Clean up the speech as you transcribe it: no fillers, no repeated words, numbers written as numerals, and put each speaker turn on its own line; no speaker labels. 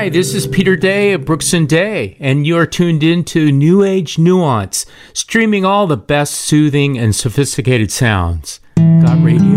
Hi, this is Peter Day of Brooks and Day, and you're tuned in to New Age Nuance, streaming all the best soothing and sophisticated sounds. Got radio?